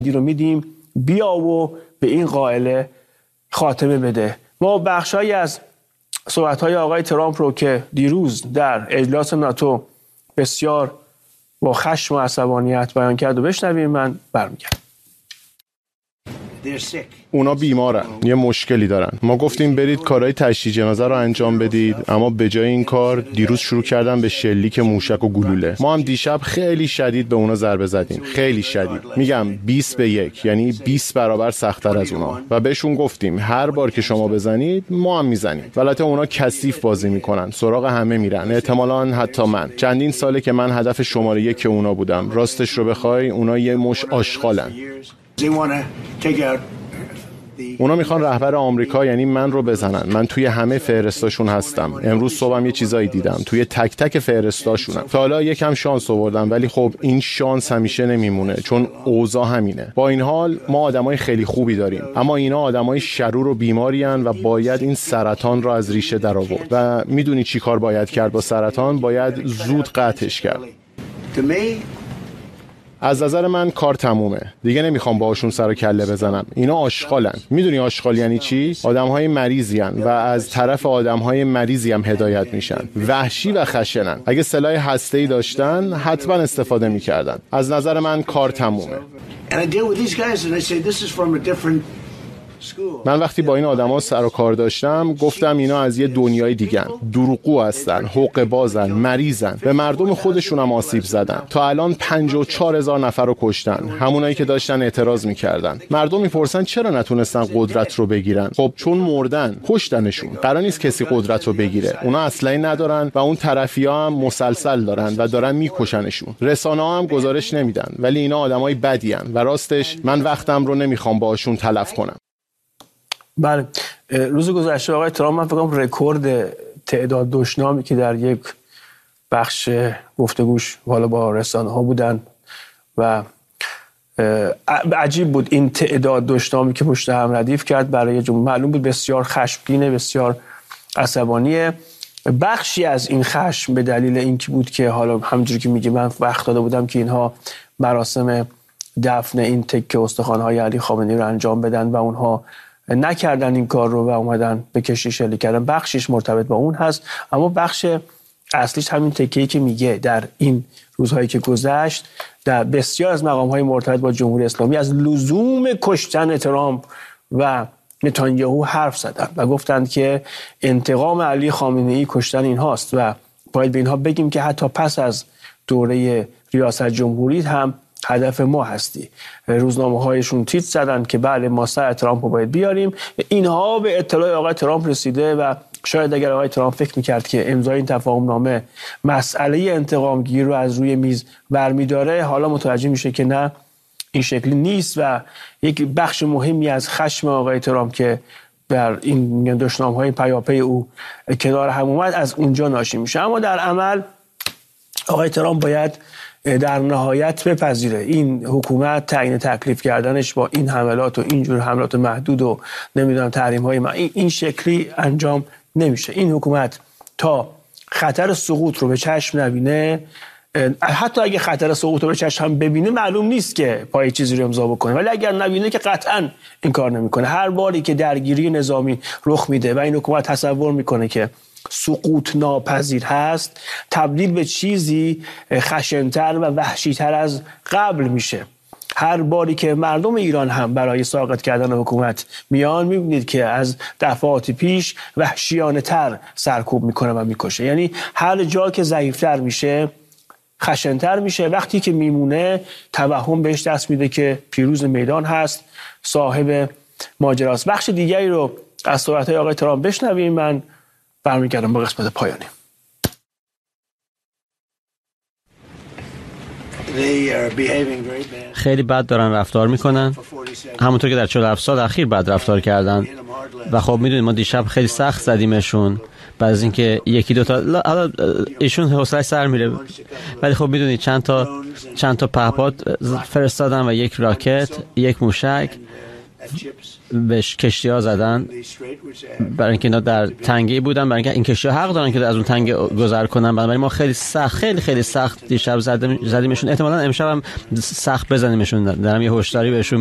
رو میدیم بیا و به این قائله خاتمه بده. ما بخشایی از صحبت‌های آقای ترامپ رو که دیروز در اجلاس ناتو بسیار با خشم و عصبانیت بیان کرد و بشنویم. من برمیگردم. اونا بیمارن، یه مشکلی دارن. ما گفتیم برید کارهای تشییع جنازه رو انجام بدید، اما به جای این کار دیروز شروع کردن به شلیک موشک و گلوله. ما هم دیشب خیلی شدید به اونا ضربه زدیم، خیلی شدید. میگم 20-1، یعنی 20 برابر سخت‌تر از اونا. و بهشون گفتیم هر بار که شما بزنید ما هم میزنیم. البته اونا کثیف بازی میکنن، سراغ همه میرن، احتمالاً حتی من. چندین ساله که من هدف شماره 1 اونا بودم. راستش رو بخوای اونا یه مش آشغالن. اونا میخوان رهبر آمریکا یعنی من رو بزنن. من توی همه فهرستاشون هستم. امروز صبحم یه چیزایی دیدم توی تک تک فهرستاشونم. تا حالا یکم شانس آوردم، ولی خب این شانس همیشه نمیمونه چون اوضاع همینه. با این حال ما آدمای خیلی خوبی داریم، اما اینا آدمای شرور و بیمارین و باید این سرطان رو از ریشه در آورد. و میدونی چی کار باید کرد با سرطان؟ باید زود قطعش کرد. از نظر من کار تمومه. دیگه نمیخوام باهاشون سر و کله بزنم. اینا آشغالن. میدونی آشغال یعنی چی؟ آدمهای مریضین و از طرف آدمهای مریضی هم هدایت میشن. وحشی و خشنن. اگه سلاح هسته‌ای داشتن حتما استفاده میکردن. از نظر من کار تمومه. من وقتی با این آدما سر و کار داشتم گفتم اینا از یه دنیای دیگه‌ن. دروغگو هستن، حقه بازن، مریضن. به مردم خودشون هم آسیب زدن. تا الان 54,000 نفر رو کشتن. همونایی که داشتن اعتراض می‌کردن. مردم میپرسن چرا نتونستن قدرت رو بگیرن؟ خب چون مردن، کشتنشون. قرار نیست کسی قدرت رو بگیره. اونا اسلحه ندارن و اون طرفی‌ها هم مسلسل دارن و دارن میکشنشون. رسانه‌ها هم گزارش نمیدن. ولی اینا آدمای بدی‌ان و راستش من وقتم رو نمیخوام باهاشون تلف کنم. بله، روز گذشته آقای ترامپ من فکر کنم رکورد تعداد دشنامی که در یک بخش گفتگوش حالا با رسانه‌ها بودن و عجیب بود این تعداد دشنامی که پشت هم ردیف کرد برای جمهور. معلوم بود بسیار خشمگینه، بسیار عصبانیه. بخشی از این خشم به دلیل اینکه بود که حالا همونجوری که میگه من وقت داده بودم که اینها مراسم دفن این تکه استخوان‌های علی خامنه‌ای رو انجام بدن و اونها نکردن این کار رو و اومدن به کشتی شلیک کردن. بخشش مرتبط با اون هست، اما بخش اصلیش همین تکه‌ای که میگه در این روزهایی که گذشت در بسیار از مقام‌های مرتبط با جمهوری اسلامی از لزوم کشتن ترامپ و نتانیاهو حرف زدن و گفتند که انتقام علی خامنه‌ای کشتن اینهاست و باید به اینها بگیم که حتی پس از دوره ریاست جمهوری هم هدف ما هستی. روزنامه‌هایشون تیتر زدن که بله ما سر ترامپ رو باید بیاریم. اینها به اطلاع آقای ترامپ رسیده و شاید اگر آقای ترامپ فکر می‌کرد که امضای این تفاهم نامه مسئله انتقام گیری رو از روی میز برمی‌داره، حالا متوجه میشه که نه، این شکلی نیست و یک بخش مهمی از خشم آقای ترامپ که بر این دشنام‌های پیاپی او کنار هم اومد از اونجا ناشی میشه. اما در عمل آقای ترامپ باید در نهایت بپذیره این حکومت تعیین تکلیف کردنش با این حملات و اینجور حملات محدود و نمیدونم تحریم‌های این شکلی انجام نمیشه. این حکومت تا خطر سقوط رو به چشم نبینه، حتی اگه خطر سقوط رو به چشم هم ببینه معلوم نیست که پای چیزی رو امضا بکنه، ولی اگر نبینه که قطعاً این کار نمیکنه. هر باری که درگیری نظامی رخ میده و این حکومت تصور میکنه که سقوط ناپذیر هست، تبدیل به چیزی خشن‌تر و وحشی‌تر از قبل میشه. هر باری که مردم ایران هم برای ساقط کردن حکومت میان، میبینید که از دفعات پیش وحشیانه‌تر سرکوب میکنه و میکشه. یعنی هر جا که ضعیف‌تر میشه خشن‌تر میشه. وقتی که میمونه توهم بهش دست میده که پیروز میدان هست، صاحب ماجراست. بخش دیگری رو از صحبت‌های آقای ترامپ بشنویم. من برمیگردم با قسمت پایانی. خیلی بد دارن رفتار میکنن، همونطور که در 47 سال اخیر بد رفتار کردن و خب میدونید ما دیشب خیلی سخت زدیمشون بعد از اینکه یکی دو تا حالا ایشون حوصله‌اش سر میره، ولی خب میدونید چند تا پهپاد فرستادن و یک راکت، یک موشک بهش کشتی‌ها زدن برای اینکه اینا در تنگه بودن، برای اینکه این کشتی‌ها حق دارن که از اون تنگه گذر کنن. بنابراین ما خیلی سخت دیشب زدیمشون. احتمالاً امشب هم سخت بزنیمشون. دارم یه هشداری بهشون